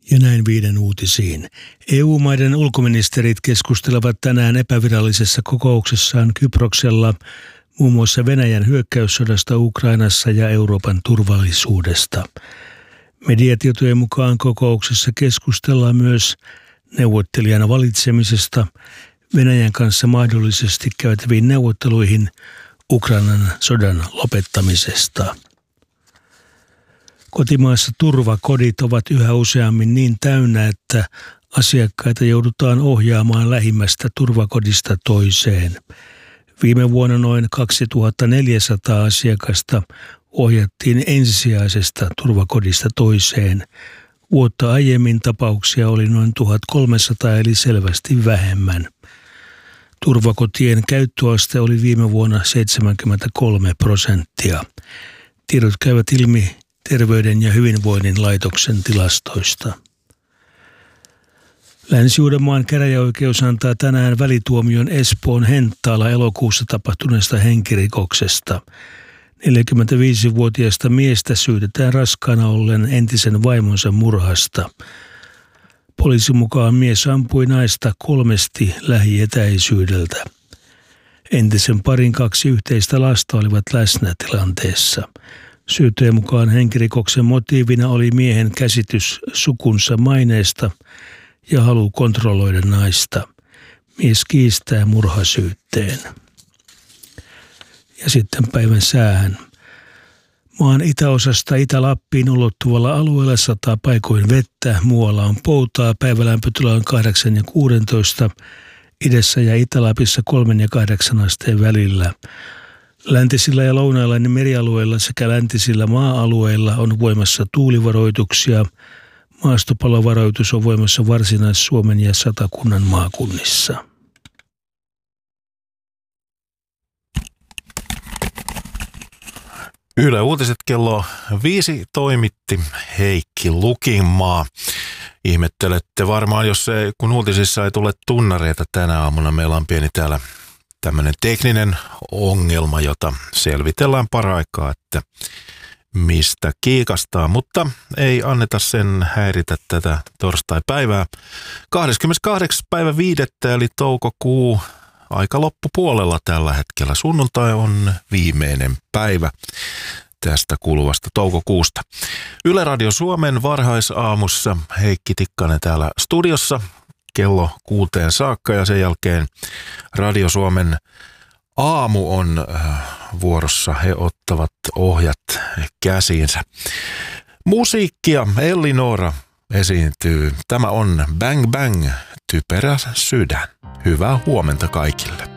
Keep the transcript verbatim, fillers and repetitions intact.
Ja näin viiden uutisiin. E U-maiden ulkoministerit keskustelevat tänään epävirallisessa kokouksessaan Kyproksella muun muassa Venäjän hyökkäyssodasta Ukrainassa ja Euroopan turvallisuudesta. Mediatietojen mukaan kokouksessa keskustellaan myös neuvottelijan valitsemisesta Venäjän kanssa mahdollisesti käytäviin neuvotteluihin Ukrainan sodan lopettamisesta. Kotimaassa turvakodit ovat yhä useammin niin täynnä, että asiakkaita joudutaan ohjaamaan lähimmästä turvakodista toiseen. Viime vuonna noin kaksituhattaneljäsataa asiakasta ohjattiin ensisijaisesta turvakodista toiseen. Vuotta aiemmin tapauksia oli noin tuhatkolmesataa eli selvästi vähemmän. Turvakotien käyttöaste oli viime vuonna seitsemänkymmentäkolme prosenttia. Tiedot käyvät ilmi Terveyden ja hyvinvoinnin laitoksen tilastoista. Länsi-Uudenmaan käräjäoikeus antaa tänään välituomion Espoon Henttaalla elokuussa tapahtuneesta henkirikoksesta. neljäkymmentäviisivuotiaasta miestä syytetään raskaana ollen entisen vaimonsa murhasta. Poliisin mukaan mies ampui naista kolmesti lähietäisyydeltä. Entisen parin kaksi yhteistä lasta olivat läsnä tilanteessa. Syytteen mukaan henkirikoksen motiivina oli miehen käsitys sukunsa maineesta ja halu kontrolloida naista. Mies kiistää murhasyytteen. Ja sitten päivän säähän. Maan itäosasta Itä-Lappiin ulottuvalla alueella sataa paikoin vettä, muualla on poutaa, päivälämpötila on kahdeksan ja kuusitoista, idässä ja Itä-Lapissa kolmen ja kahdeksan asteen välillä. Läntisillä ja lounailla merialueilla sekä läntisillä maa-alueilla on voimassa tuulivaroituksia. Maastopallovaroitus on voimassa Varsinais-Suomen ja Satakunnan maakunnissa. Yle Uutiset kello viisi toimitti Heikki Lukinmaa. Ihmettelette varmaan, jos ei, kun uutisissa ei tule tunnareita tänä aamuna. Meillä on pieni täällä tämmöinen tekninen ongelma, jota selvitellään paraikaa, että mistä kiikastaa, mutta ei anneta sen häiritä tätä torstai-päivää. kahdeskymmeneskahdeksas päivä viidettä eli toukokuu, aika loppupuolella tällä hetkellä. Sunnuntai on viimeinen päivä tästä kuluvasta toukokuusta. Yle Radio Suomen varhaisaamussa Heikki Tikkanen täällä studiossa kello kuuteen saakka ja sen jälkeen Radio Suomen aamu on vuorossa. He ottavat ohjat käsiinsä. Musiikkia Elli-Noora esiintyy. Tämä on Bang Bang, typerä sydän. Hyvää huomenta kaikille.